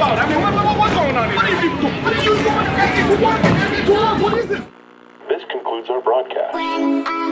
about? I mean, what's going on here? What are you people doing? What are you doing? What is this? This concludes our broadcast.